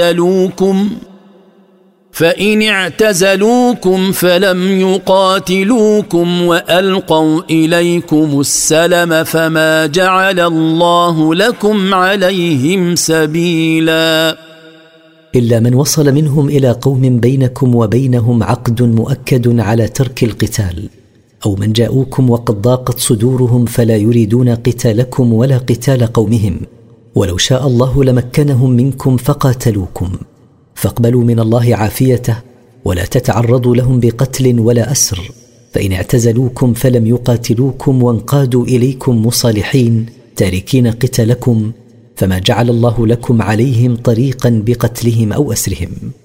فإن اعتزلوكم فلم يقاتلوكم وألقوا إليكم السلم فما جعل الله لكم عليهم سبيلا إلا من وصل منهم إلى قوم بينكم وبينهم عقد مؤكد على ترك القتال، أو من جاءوكم وقد ضاقت صدورهم فلا يريدون قتالكم ولا قتال قومهم، ولو شاء الله لمكنهم منكم فقاتلوكم، فاقبلوا من الله عافيته ولا تتعرضوا لهم بقتل ولا أسر. فإن اعتزلوكم فلم يقاتلوكم وانقادوا إليكم مصالحين تاركين قتالكم فما جعل الله لكم عليهم طريقا بقتلهم أو أسرهم.